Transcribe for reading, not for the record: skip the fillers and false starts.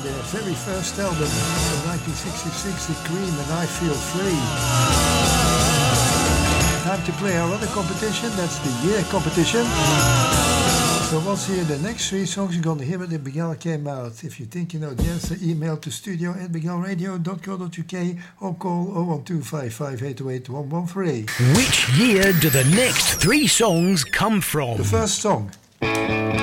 their very first album from 1966, The Cream and I Feel Free. Time to play our other competition, that's the year competition. So once you hear the next three songs, you're going to hear when the Miguel came out. If you think you know the answer, email to studio@miguelradio.co.uk or call 01255808113. Which year do the next three songs come from? The first song.